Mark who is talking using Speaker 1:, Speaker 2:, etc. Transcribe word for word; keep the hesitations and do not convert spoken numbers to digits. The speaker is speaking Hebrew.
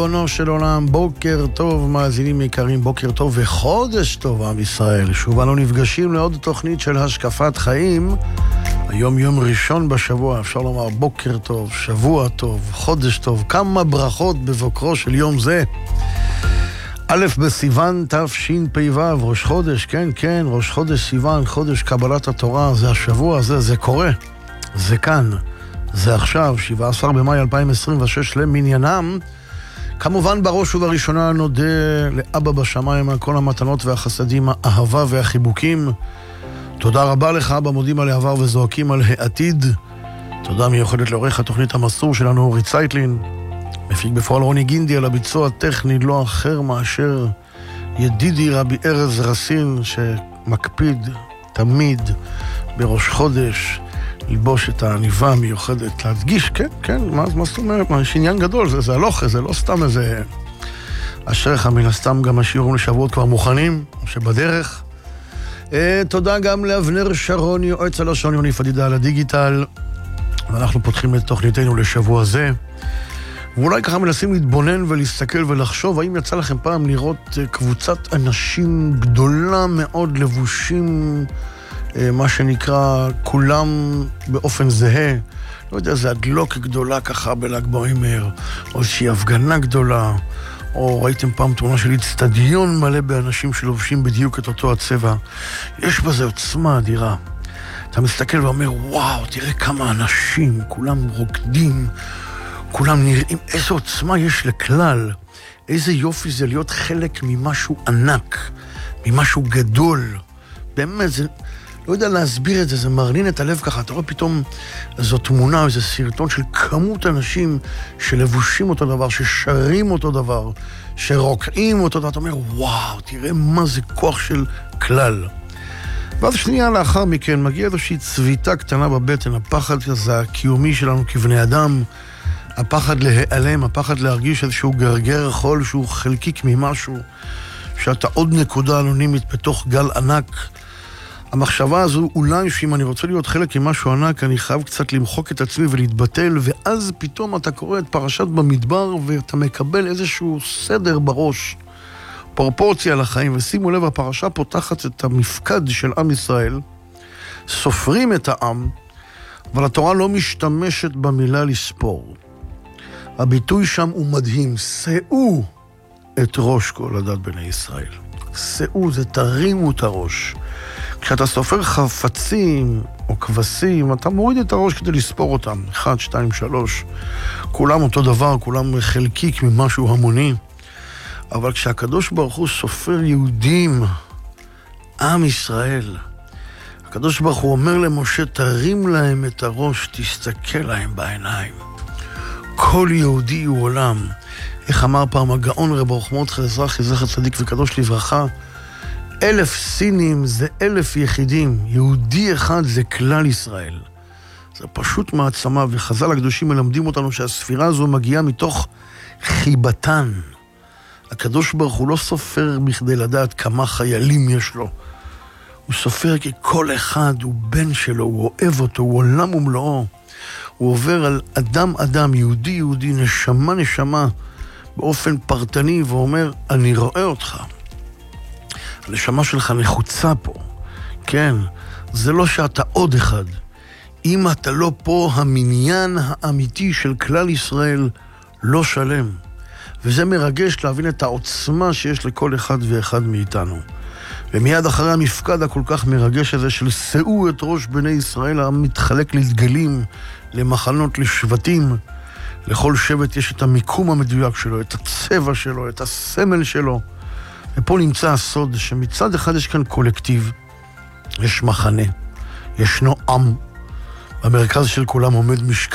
Speaker 1: ריבונו של עולם, בוקר טוב מאזינים יקרים, בוקר טוב וחודש טוב עם ישראל. שוב אנו נפגשים לעוד תוכנית של השקפת חיים. היום יום ראשון בשבוע, אפשר לומר בוקר טוב, שבוע טוב, חודש טוב, כמה ברכות בבוקרו של יום זה. א' בסיוון תשפ"ו, ראש חודש, כן כן, ראש חודש סיוון, חודש קבלת התורה, זה השבוע הזה, זה קורה, זה כאן, זה עכשיו, שבעה עשר במאי אלפיים עשרים ושש למניינם. כמובן בראש ובראשונה נודה לאבא בשמיים על כל המתנות והחסדים, האהבה והחיבוקים. תודה רבה לך אבא, מודים על העבר וזועקים על העתיד. תודה מיוחדת לעורך התוכנית המסור שלנו אורי צייטלין, מפיק בפועל רוני גינדי, על הביצוע הטכני לא אחר מאשר ידידי רבי ארז רסין, שמקפיד תמיד בראש חודש ללבוש את העניבה המיוחדת, להדגיש, כן, כן, מה, מה זאת אומרת? מה, יש עניין גדול, זה, זה הלוך, זה לא סתם איזה... אשריך מן הסתם גם השיעורים לשבועות כבר מוכנים, שבדרך. אה, תודה גם לאבנר שרון, יועץ הלשון, יוני פדידה על הדיגיטל, ואנחנו פותחים את תוכניתנו לשבוע זה. ואולי ככה מנסים להתבונן ולהסתכל ולחשוב, האם יצא לכם פעם לראות קבוצת אנשים גדולה מאוד לבושים, מה שנקרא, כולם באופן זהה, לא יודע, זה הדלוק גדולה ככה בל"ג בעומר, או איזושהי הפגנה גדולה, או ראיתם פעם תמונה של אצטדיון מלא באנשים שלובשים בדיוק את אותו הצבע. יש בזה עוצמה אדירה. אתה מסתכל ואומר, וואו, תראה כמה אנשים, כולם רוקדים, כולם נראים, איזה עוצמה יש לכלל, איזה יופי זה להיות חלק ממשהו ענק, ממשהו גדול. באמת, זה, לא יודע להסביר את זה, זה מרנין את הלב ככה, אתה רואה פתאום איזו תמונה, איזה סרטון של כמות אנשים שלבושים אותו דבר, ששרים אותו דבר, שרוקעים אותו דבר, אתה אומר, וואו, תראה מה זה כוח של כלל. ואז שנייה לאחר מכן מגיעה איזושהי צביטה קטנה בבטן, הפחד הזה הקיומי שלנו כבני אדם, הפחד להיעלם, הפחד להרגיש איזשהו גרגר חול שהוא חלקיק ממשהו, שאתה עוד נקודה אנונימית בתוך גל ענק. המחשבה הזו, אולי שאם אני רוצה להיות חלק ממשהו ענק, אני חייב קצת למחוק את עצמי ולהתבטל, ואז פתאום אתה קורא את פרשת במדבר, ואתה מקבל איזשהו סדר בראש, פרופורציה לחיים, ושימו לב, הפרשה פותחת את המפקד של עם ישראל, סופרים את העם, אבל התורה לא משתמשת במילה לספור. הביטוי שם הוא מדהים, שאו את ראש כל עדת בני ישראל. שאו, זה תרימו את הראש. כשאתה סופר חפצים או כבשים, אתה מוריד את הראש כדי לספור אותם. אחד, שתיים, שלוש. כולם אותו דבר, כולם חלקיק ממשהו המוני. אבל כשהקדוש ברוך הוא סופר יהודים, עם ישראל, הקדוש ברוך הוא אומר למשה, תרים להם את הראש, תסתכל להם בעיניים. כל יהודי הוא עולם. איך אמר פעם הגאון רב ברוך מרדכי אזרחי, זכר צדיק וקדוש לברכה, אלף סינים זה אלף יחידים, יהודי אחד זה כלל ישראל. זה פשוט מעצמה, וחז"ל הקדושים מלמדים אותנו שהספירה הזו מגיעה מתוך חיבתן. הקדוש ברוך הוא לא סופר בכדי לדעת כמה חיילים יש לו. הוא סופר כי כל אחד הוא בן שלו, הוא אוהב אותו, הוא עולם ומלואו. הוא עובר על אדם אדם, יהודי יהודי, נשמה נשמה, באופן פרטני, ואומר, אני רואה אותך. הנשמה שלך נחוצה פה. כן, זה לא שאתה עוד אחד. אם אתה לא פה, המניין האמיתי של כלל ישראל לא שלם. וזה מרגש להבין את העוצמה שיש לכל אחד ואחד מאיתנו. ומיד אחרי המפקד הכל כך מרגש הזה של שאו את ראש בני ישראל, המתחלק לדגלים, למחנות, לשבטים. לכל שבט יש את המיקום המדויק שלו, את הצבע שלו, את הסמל שלו. ופה נמצא הסוד שמצד אחד יש כאן קולקטיב, יש מחנה, ישנו עם, במרכז של כולם עומד משקל.